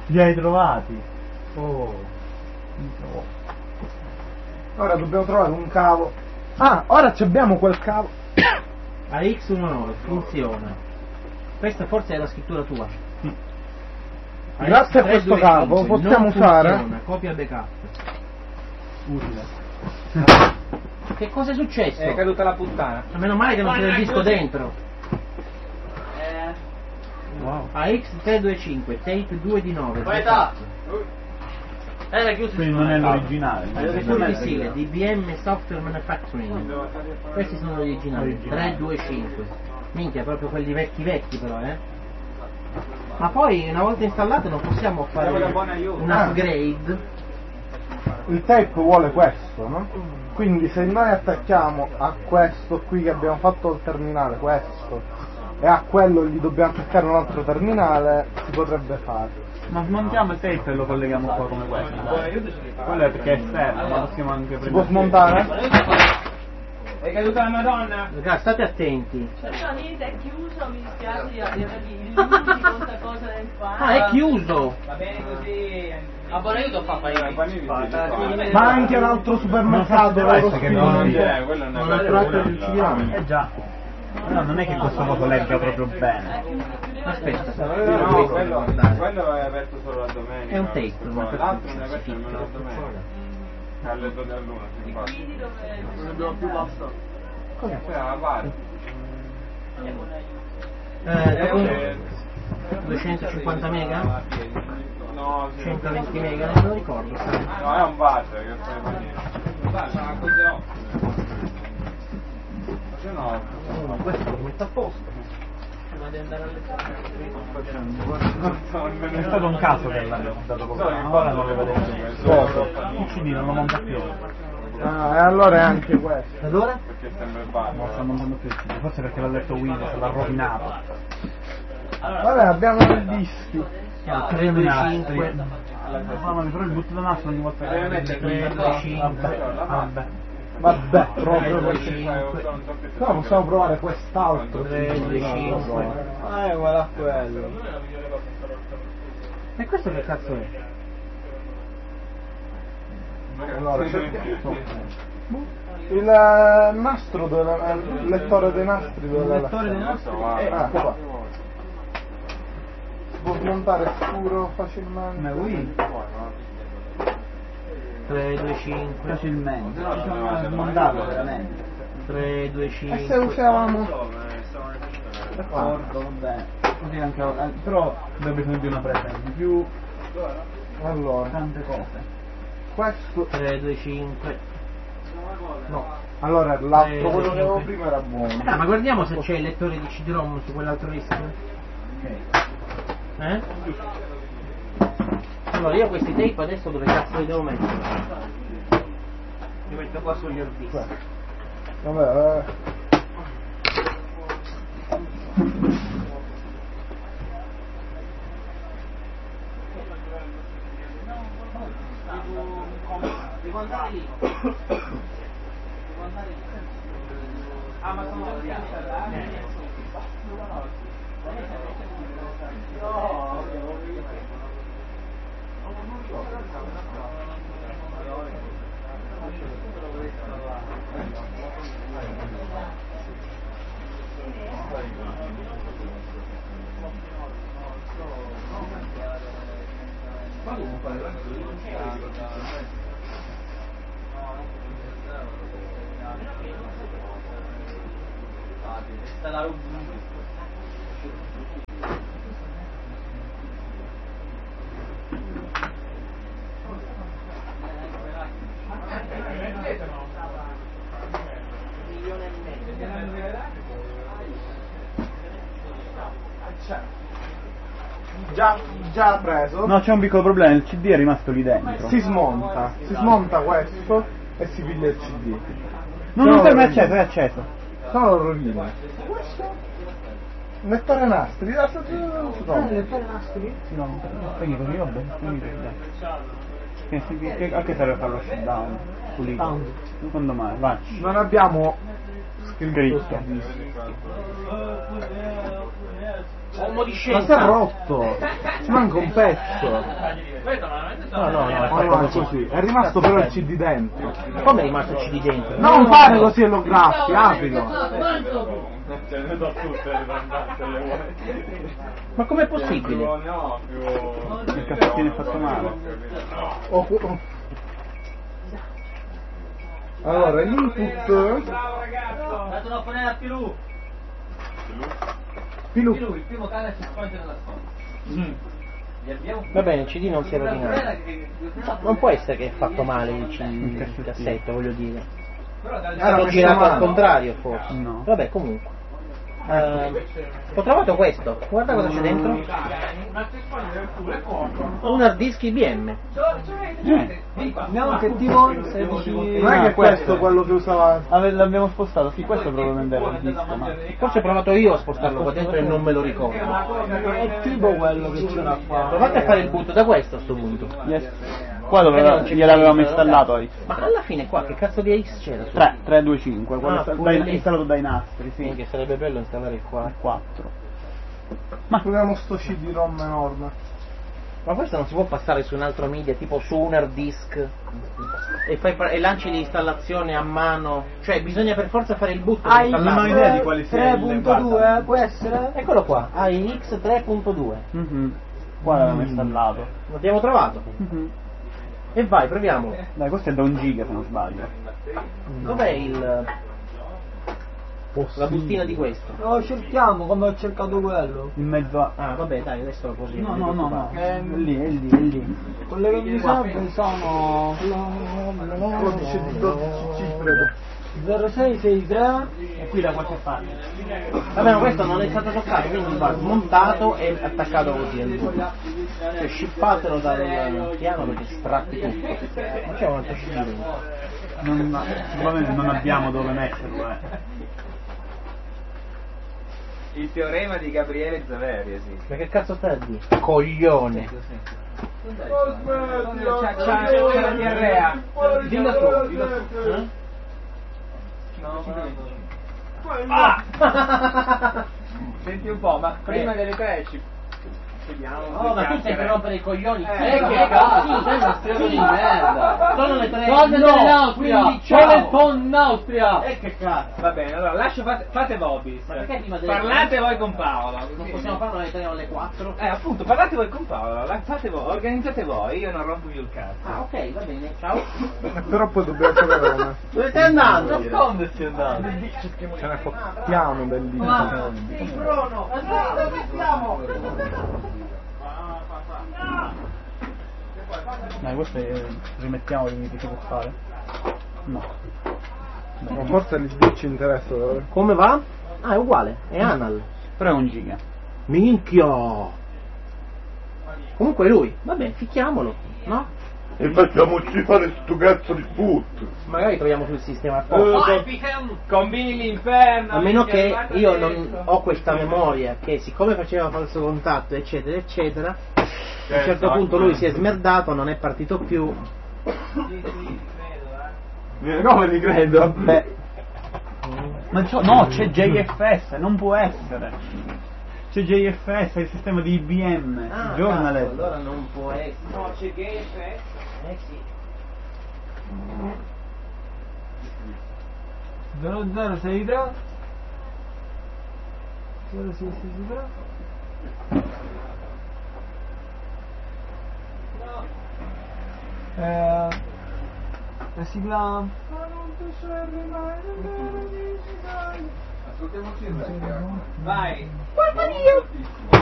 Li hai trovati? Oh. Ora dobbiamo trovare un cavo. Ah, ora abbiamo quel cavo. AX19 funziona. Questa forse è la scrittura tua. Grazie a questo cavo possiamo usare. Copia backup. Utile. Che cosa è successo? È caduta la puttana. Meno male che non c'era il disco dentro. Wow. AX325, tape 2 di 9. Era chiuso. Quindi non è l'originale. Pure di stile, DBM Software Manufacturing. Questi sono gli originali. 325. Minchia, proprio quelli vecchi però, Ma poi una volta installato non possiamo fare un upgrade. Il tape vuole questo, no? Quindi se noi attacchiamo a questo qui che abbiamo fatto il terminale, questo, e a quello gli dobbiamo attaccare un altro terminale, si potrebbe fare. Ma smontiamo il tape e lo colleghiamo qua come questo. Quello è perché è esterno, ma possiamo anche prendere. Si può smontare? È caduta la Madonna! Ragazzi, state attenti. No, niente, è chiuso, mi dispiace di avergli il di questa cosa nel fare. Ah, è chiuso! Va bene così. Ma buon aiuto fa Ma anche un altro supermercato loro quello non Non è tratto del CD-ROM. già. Però non è che questo coso legga proprio bene. Aspetta, No, quello è aperto solo la domenica. è un tape, non è L'altro non è aperto nemmeno la domenica. Alle 2 dell'una si fa. Quindi dove... Non abbiamo più basta. Cosa? La pari. 250 mega? No, 120 mega, non me lo ricordo. no, è un buzzer che stai facendo. Ma cosa no? Questo lo metto a posto. È stato un caso che l'hanno dato poco fa, ora non lo vedo più. Il CD non lo monta più. Ah, e allora è anche questo. Allora? Perché sembra il Non buzzer. sta montando più il CD, forse perché l'ha letto Windows, l'ha rovinato. Vabbè, abbiamo i dischi. 325. Mamma mia, però il butto da nastro ogni volta che Deve prende mettere 5. Vabbè. Vabbè, proprio Due, no, possiamo provare quest'altro. 325. Guarda quello. E questo che cazzo è? Allora, il nastro il lettore dei nastri Il lettore dei nastri è qua. Si può smontare scuro facilmente. Ma qui 325. facilmente. Ci sono smontato veramente. 325. E se usavamo D'accordo, vabbè. Così anche, però abbiamo bisogno di una presa in più, allora tante cose. questo 325. no, allora l'altro quello che avevo prima era buono. Ma guardiamo se c'è il lettore di CD-ROM su quell'altro disco. Allora io questi tape adesso dove cazzo li devo mettere? Li metto qua sugli hard disk. Vabbè, Devo andare lì. Ah, ma sono già preso. No, c'è un piccolo problema, il CD è rimasto lì dentro. Si smonta questo e si piglia il CD. No, non serve, è acceso, è acceso. Sono rovine. Lettore nastri, lettore nastri? Sì, no, spegni così, vabbè, spegni così. A che serve fare lo shutdown? Pulito. Quando mai? Vai. Non abbiamo Scritto. scritto. Uomo di Ma si è scienza. rotto! Ci manca un pezzo! No, è Ma fatto no, è così. così. È rimasto però il CD dentro. Come è rimasto il CD dentro? Non fare così e lo graffi, aprilo! Ce ne do tutte le bandate, le vuoi? Ma com'è possibile? No, più... Il cassettino è fatto male. Allora, l'input... Bravo ragazzo! Dato una fonella a Pilù. Pilù. Pilù, il primo cane si scontra nella stanza. Gli abbiamo... Va bene, il CD non si è rovinato. Non può essere che è fatto male il CD, il cassetto, voglio dire. È stato messo girato al male. contrario forse. No. Vabbè, comunque. Ho trovato questo. Guarda cosa c'è dentro. Un hard disk IBM. Andiamo che tipo 16... Non è che questo è quello che usava... L'abbiamo spostato, sì, questo proprio vendeva il disco, ma... Forse ho provato io a spostarlo qua dentro e non me lo ricordo. È tipo quello che c'era qua. Provate a fare il boot da questo a sto punto. Yes. Qua dove gliel'avevamo installato X. Ma alla fine qua che cazzo di X c'era? 325, quello Ah, pure lì. installato dai nastri, sì. Che sarebbe bello installare il qua. 4. Ma proviamo sto CD-ROM enorme. Ma questo non si può passare su un altro media, tipo su un hard disk e lanci l'installazione a mano, cioè bisogna per forza fare il boot per Non ho installarlo. idea di quali sia il 3.2 può essere? Eccolo qua, AIX 3.2. Qua l'avevamo installato. L'abbiamo trovato. E vai, proviamo. Dai, questo è da 1 giga se non sbaglio. Dov'è la bustina di questo? Lo cerchiamo come ho cercato quello. In mezzo a... Ah, vabbè, dai, adesso lo così. No. È lì. Quelle che mi servono sono Codice di 12 cifre. 0663. E qui da qualche parte. Vabbè, ma questo non è stato toccato, quindi va smontato e attaccato così al muro. Cioè, scippatelo dal piano perché stratti tutto. Ma c'è un altro CD dentro. Sicuramente non abbiamo dove metterlo, Il teorema di Gabriele Zaveri esiste. Ma che cazzo stai a dire? Coglione! C'è la diarrea. Dillo tu. Senti un po', ma prima delle 3 ci vediamo. Oh, ma tu stai per rompere i coglioni. che cazzo? Sei uno stronzo di merda. Sono le 3. Torna dell'Austria! Quindi C'è il ciao. tonno in Austria! Che cazzo? Va bene, allora fate Bobby. Ma perché prima delle Parlate voi con Paolo. Non possiamo farlo alle 3 o alle 4? Appunto, parlate voi con Paolo, fate voi, organizzate voi, io non rompo più il cazzo. Ah, ok, va bene, ciao. Però poi dobbiamo sapere come. Dove stai andando? Nasconde stai andando? Ce ne fottiamo bellissimo. Sì, Bruno, aspetta, dove siamo? Dai, questo rimettiamo che si può fare. No. Ma forse l'SD ci interessa. Dove? Come va? Ah, è uguale, è Anal. Però è 1 giga. Minchia! Comunque è lui. Vabbè, ficchiamolo, no? E facciamoci fare sto cazzo di boot. Magari troviamo sul sistema apposta. Combini l'inferno. A meno che io non ho questa memoria che siccome faceva falso contatto eccetera eccetera, a un certo punto lui si è smerdato, non è partito più. Come ti credo? Beh. Ma no, c'è JFS, non può essere. C'è JFS, è il sistema di IBM, Journalet. Cazzo, allora non può essere. No, c'è GFS. Sì. 0063 0663 la sigla Vai.